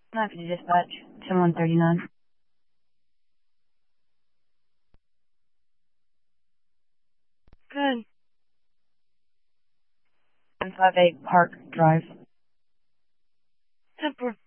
Not for dispatch. 10139. Good. 158 Park Drive. 10-4.